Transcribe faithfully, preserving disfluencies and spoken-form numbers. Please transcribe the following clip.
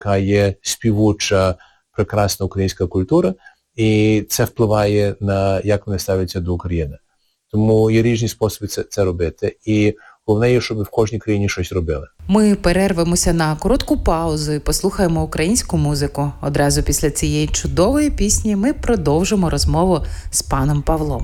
яка є співуча, прекрасна українська культура, і це впливає на, як вони ставляться до України. Тому є різні способи це, це робити, і головне є, щоб в кожній країні щось робили. Ми перервемося на коротку паузу і послухаємо українську музику. Одразу після цієї чудової пісні ми продовжимо розмову з паном Павлом.